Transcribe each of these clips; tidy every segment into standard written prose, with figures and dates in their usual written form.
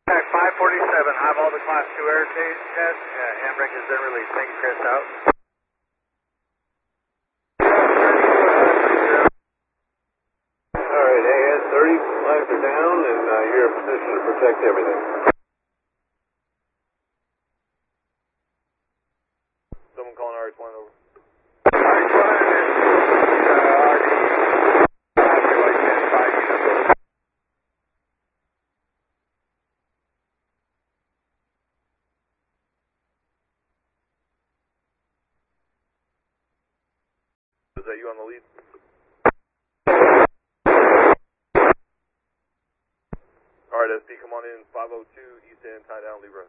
Contact 547, have all the Class 2 air tests. Handbrake has been released. Thank you, Chris. Out. Alright, AS 30, flags are down, and you're in position to protect everything. Someone calling RH1 over. Is that you on the lead? Alright, SD, come on in. 502, East End, tie down, Libra.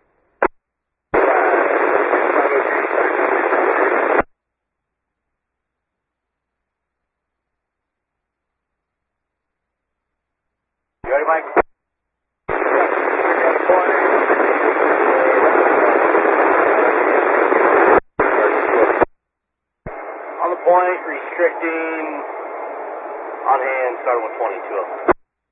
You ready, Mike? On the point, restricting on hand, starting with 22.